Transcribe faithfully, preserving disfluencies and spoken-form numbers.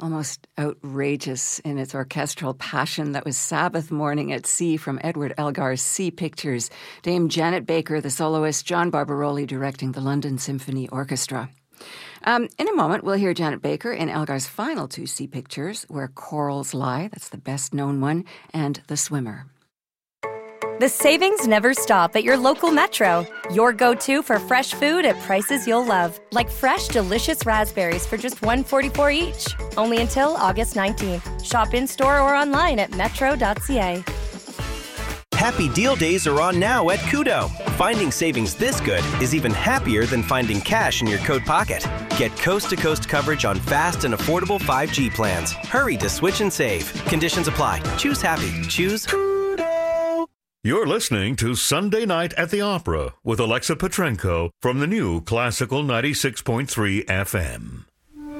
almost outrageous in its orchestral passion. That was Sabbath Morning at Sea from Edward Elgar's Sea Pictures. Dame Janet Baker, the soloist, John Barbaroli directing the London Symphony Orchestra. Um, in a moment, we'll hear Janet Baker in Elgar's final two Sea Pictures, Where Corals Lie, that's the best-known one, and The Swimmer. The savings never stop at your local Metro. Your go-to for fresh food at prices you'll love. Like fresh, delicious raspberries for just one dollar and forty-four cents each. Only until August nineteenth. Shop in-store or online at metro dot c a. Happy Deal Days are on now at Koodo. Finding savings this good is even happier than finding cash in your coat pocket. Get coast-to-coast coverage on fast and affordable five G plans. Hurry to switch and save. Conditions apply. Choose happy. Choose Koodo. You're listening to Sunday Night at the Opera with Alexa Petrenko from the new Classical ninety-six point three F M.